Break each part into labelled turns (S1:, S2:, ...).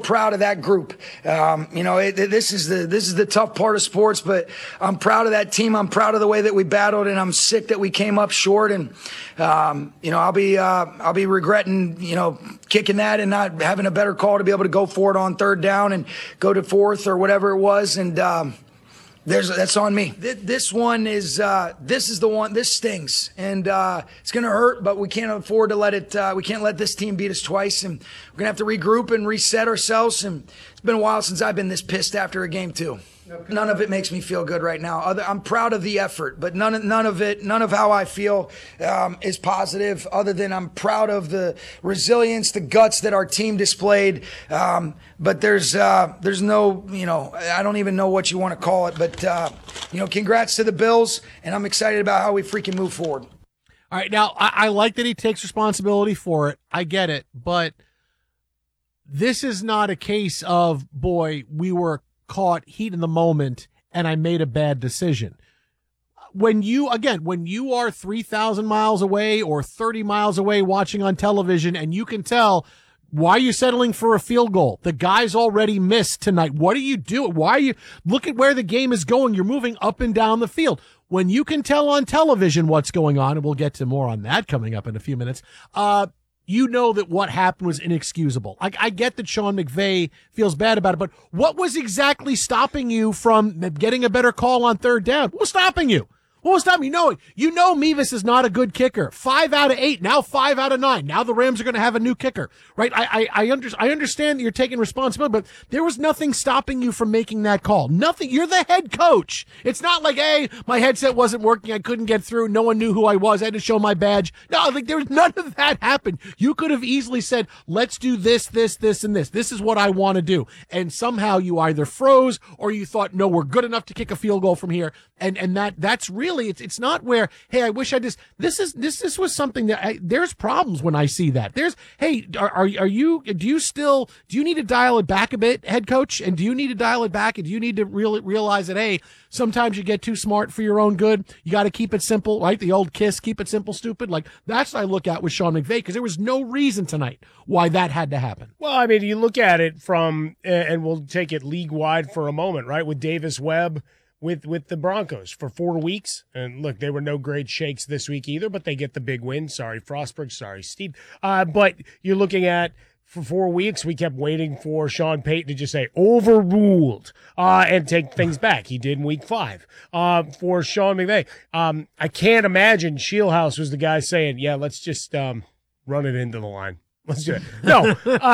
S1: Proud of that group. This is the tough part of sports, but I'm proud of that team. I'm proud of the way that we battled, and I'm sick that we came up short. And I'll be regretting kicking that and not having a better call to be able to go for it on third down and go to fourth or whatever it was. And that's on me. This one is the one. This stings, and it's going to hurt. But we can't afford to let it. We can't let this team beat us twice, and we're going to have to regroup and reset ourselves. And it's been a while since I've been this pissed after a game too. None of it makes me feel good right now. I'm proud of the effort, but none of how I feel is positive. Other than I'm proud of the resilience, the guts that our team displayed. But there's no, I don't even know what you want to call it. But congrats to the Bills, and I'm excited about how we freaking move forward.
S2: All right, now I like that he takes responsibility for it. I get it, but this is not a case of, boy, we were caught heat in the moment and I made a bad decision. When you are 3,000 miles away or 30 miles away watching on television and you can tell, why are you settling for a field goal? The guy's already missed tonight. What are you doing? Look at where the game is going. You're moving up and down the field. When you can tell on television what's going on, and we'll get to more on that coming up in a few minutes, you know that what happened was inexcusable. I get that Sean McVay feels bad about it, but what was exactly stopping you from getting a better call on third down? What was stopping you? What was stopping you? You know Mevis is not a good kicker. 5 out of 8, now 5 out of 9. Now the Rams are going to have a new kicker, right? I understand that you're taking responsibility, but there was nothing stopping you from making that call. Nothing. You're the head coach. It's not like, hey, my headset wasn't working. I couldn't get through. No one knew who I was. I had to show my badge. No, there was none of that happened. You could have easily said, let's do this, and this. This is what I want to do. And somehow you either froze or you thought, no, we're good enough to kick a field goal from here. And that's really, it's not where, hey, I wish I just, this was something that there's problems when I see that. There's, hey, do you need to dial it back a bit, head coach? And do you need to dial it back? And do you need to really realize that, hey, sometimes you get too smart for your own good. You got to keep it simple, right? The old KISS, keep it simple, stupid. Like, that's what I look at with Sean McVay, because there was no reason tonight why that had to happen.
S3: Well, I mean, you look at it from, and we'll take it league-wide for a moment, right, with Davis Webb, with the Broncos for 4 weeks. And look, there were no great shakes this week either, but they get the big win. Sorry, Frostberg. Sorry, Steve. But you're looking at, for 4 weeks, we kept waiting for Sean Payton to just say, overruled, and take things back. He did in week 5 for Sean McVay. I can't imagine Shieldhouse was the guy saying, yeah, let's just run it into the line. Let's do it. No.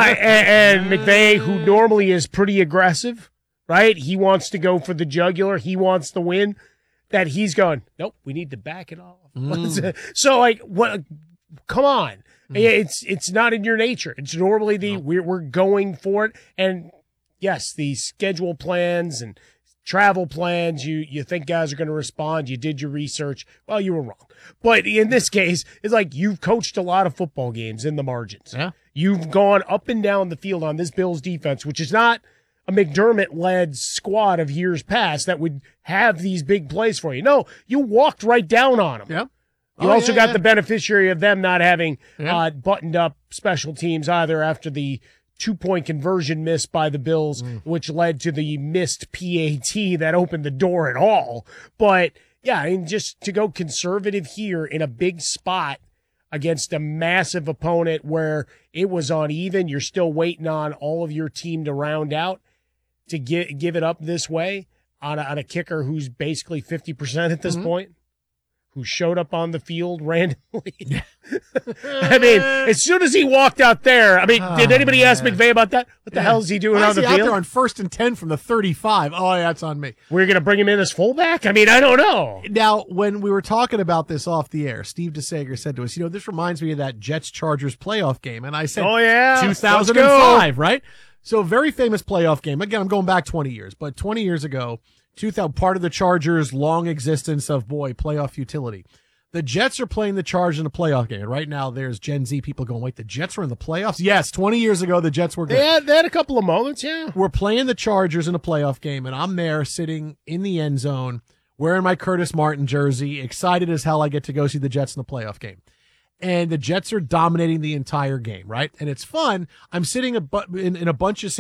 S3: And McVay, who normally is pretty aggressive, right? He wants to go for the jugular. He wants the win. That he's going, nope, we need to back it off. So, like, what? Come on. It's not in your nature. It's normally we're going for it. And, yes, the schedule plans and travel plans, you think guys are going to respond. You did your research. Well, you were wrong. But in this case, it's like you've coached a lot of football games in the margins. Yeah. You've gone up and down the field on this Bills defense, which is not a McDermott-led squad of years past that would have these big plays for you. No, you walked right down on them.
S2: Yep.
S3: You also got the beneficiary of them not having buttoned up special teams either after the 2-point conversion miss by the Bills, which led to the missed PAT that opened the door at all. But, yeah, I mean, just to go conservative here in a big spot against a massive opponent where it was uneven, you're still waiting on all of your team to round out, to give it up this way on a kicker who's basically 50% at this point, who showed up on the field randomly. I mean, as soon as he walked out there, I mean, did anybody ask McVay about that? What the hell is he doing on the field?
S2: Out there on 1st and 10 from the 35. Oh, yeah, that's on me.
S3: We're going to bring him in as fullback? I mean, I don't know.
S2: Now, when we were talking about this off the air, Steve DeSager said to us, this reminds me of that Jets-Chargers playoff game. And I said, 2005, right? So, very famous playoff game. Again, I'm going back 20 years, but 20 years ago, 2000, part of the Chargers' long existence of, playoff futility. The Jets are playing the Chargers in a playoff game. Right now, there's Gen Z people going, wait, the Jets were in the playoffs? Yes, 20 years ago, the Jets were good.
S3: They had a couple of moments, yeah.
S2: We're playing the Chargers in a playoff game, and I'm there sitting in the end zone, wearing my Curtis Martin jersey, excited as hell I get to go see the Jets in the playoff game. And the Jets are dominating the entire game, right? And it's fun. I'm sitting in a bunch of